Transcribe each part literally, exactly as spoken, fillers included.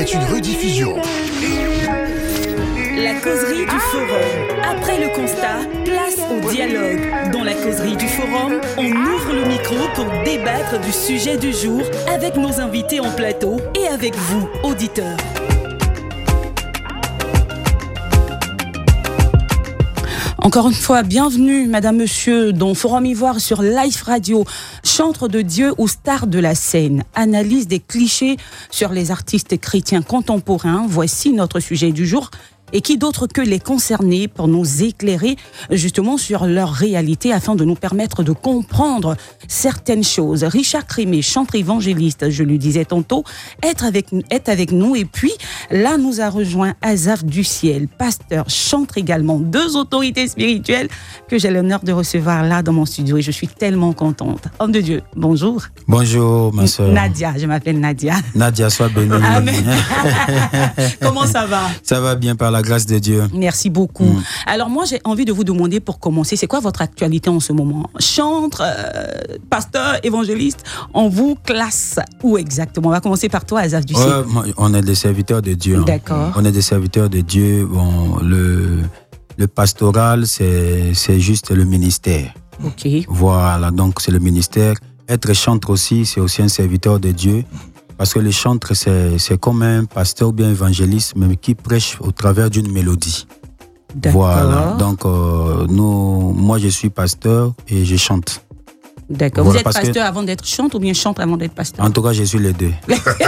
est une rediffusion. La causerie du forum. Après le constat, place au dialogue. Dans la causerie du forum, on ouvre le micro pour débattre du sujet du jour avec nos invités en plateau et avec vous, auditeurs. Encore une fois, bienvenue, madame, monsieur, dans Forum Ivoire sur Life Radio, chantre de Dieu ou star de la scène. Analyse des clichés sur les artistes chrétiens contemporains. Voici notre sujet du jour. Et qui d'autre que les concernés pour nous éclairer justement sur leur réalité afin de nous permettre de comprendre certaines choses. Richard Crémé, chantre évangéliste, je lui disais tantôt, être avec, est avec nous. Et puis là, nous a rejoint Azaf du Ciel, pasteur, chantre également, deux autorités spirituelles que j'ai l'honneur de recevoir là dans mon studio. Et je suis tellement contente. Homme de Dieu, bonjour. Bonjour, ma soeur. Nadia, je m'appelle Nadia. Nadia, sois bénie. Amen. Comment ça va? Ça va bien par la grâce de Dieu. Merci beaucoup. Mm. Alors moi, j'ai envie de vous demander pour commencer, c'est quoi votre actualité en ce moment? Chantre, euh, pasteur, évangéliste, on vous classe où exactement? On va commencer par toi, Azaf du Ciel. Ouais, on est des serviteurs de Dieu. D'accord. On est des serviteurs de Dieu. Bon, le, le pastoral, c'est, c'est juste le ministère. Ok. Voilà, donc c'est le ministère. Être chantre aussi, c'est aussi un serviteur de Dieu. Parce que le chantre, c'est, c'est comme un pasteur ou bien évangéliste, mais qui prêche au travers d'une mélodie. D'accord. Voilà. Donc, euh, nous, moi, je suis pasteur et je chante. D'accord. Voilà, vous êtes pasteur que... avant d'être chantre ou bien chantre avant d'être pasteur? En tout cas, je suis les deux.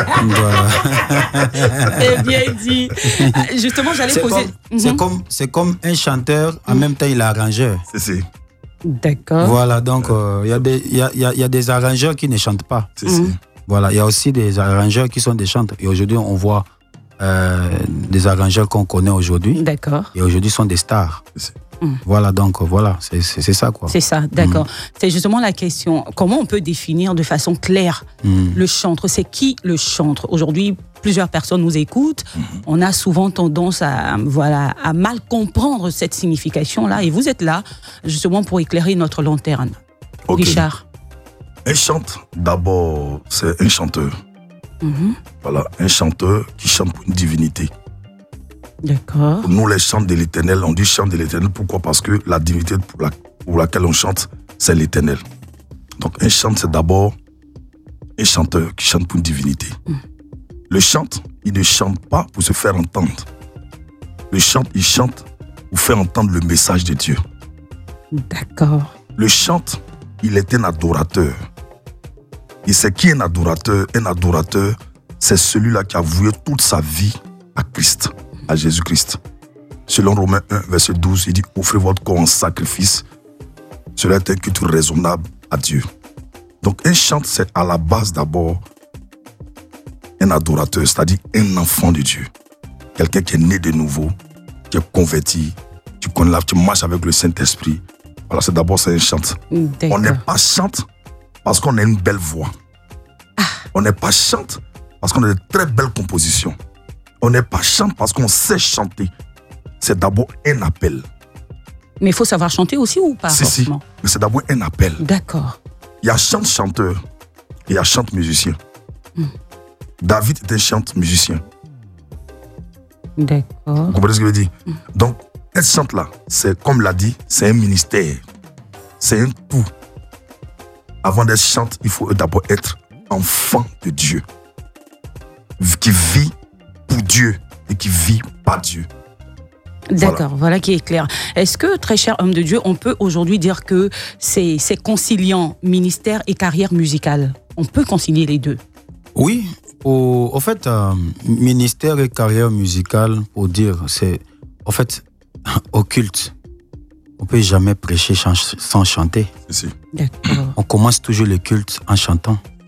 Voilà. C'est bien dit. Justement, j'allais c'est poser... Comme, mm-hmm. c'est, comme, c'est comme un chanteur, en mm. même temps, il est arrangeur. C'est ça. D'accord. Voilà, donc, il euh, y, y, a, y, a, y a des arrangeurs qui ne chantent pas. C'est mm. ça. Voilà, il y a aussi des arrangeurs qui sont des chanteurs. Et aujourd'hui, on voit euh, des arrangeurs qu'on connaît aujourd'hui. D'accord. Et aujourd'hui, sont des stars. Mmh. Voilà, donc voilà, c'est, c'est, c'est ça, quoi. C'est ça, d'accord. Mmh. C'est justement la question. Comment on peut définir de façon claire mmh. le chantre? C'est qui le chantre? Aujourd'hui, plusieurs personnes nous écoutent. Mmh. On a souvent tendance à, voilà, à mal comprendre cette signification-là. Et vous êtes là, justement, pour éclairer notre lanterne. Okay. Richard. Un chantre, d'abord, c'est un chanteur. Mm-hmm. Voilà, un chanteur qui chante pour une divinité. D'accord. Pour nous, les chants de l'Éternel, on dit chant de l'Éternel. Pourquoi? Parce que la divinité pour, la, pour laquelle on chante, c'est l'Éternel. Donc, un chant, c'est d'abord un chanteur qui chante pour une divinité. Mm. Le chante, il ne chante pas pour se faire entendre. Le chante, il chante pour faire entendre le message de Dieu. D'accord. Le chante, il est un adorateur. Et c'est qui un adorateur? Un adorateur, c'est celui-là qui a voué toute sa vie à Christ, à Jésus-Christ. Selon Romains un, verset douze, il dit « Offrez votre corps en sacrifice. Cela est un culte raisonnable à Dieu. » Donc un chant, c'est à la base d'abord un adorateur, c'est-à-dire un enfant de Dieu. Quelqu'un qui est né de nouveau, qui est converti, tu connais là, tu marches avec le Saint-Esprit. Voilà, c'est d'abord c'est un chant. D'accord. On n'est pas chante parce qu'on a une belle voix. Ah. On n'est pas chante parce qu'on a de très belles compositions. On n'est pas chante parce qu'on sait chanter. C'est d'abord un appel. Mais il faut savoir chanter aussi ou pas? Si, si. Mais c'est d'abord un appel. D'accord. Il y a chante chanteur et il y a chante musicien. Hmm. David est un chante musicien. D'accord. Vous comprenez ce que je veux dire? Hmm. Donc, être chante là, c'est comme l'a dit, c'est un ministère. C'est un tout. Avant d'être chante, il faut d'abord être enfant de Dieu. Qui vit pour Dieu et qui vit par Dieu. D'accord, voilà. voilà qui est clair. Est-ce que, très cher homme de Dieu, on peut aujourd'hui dire que c'est, c'est conciliant ministère et carrière musicale? On peut concilier les deux? Oui. Au, au fait, euh, ministère et carrière musicale, pour dire, c'est... En fait, au culte, on ne peut jamais prêcher sans chanter. Si. D'accord. On commence toujours le culte en chantant.